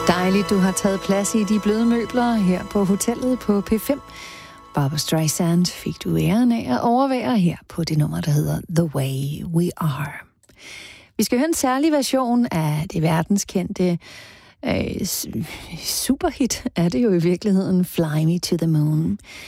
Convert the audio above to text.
Dejligt, du har taget plads i de bløde møbler her på hotellet på P5. Barbra Streisand fik du æren af at overvære her på det nummer, der hedder The Way We Are. Vi skal høre en særlig version af det verdenskendte superhit, er det jo i virkeligheden, Fly Me to the Moon.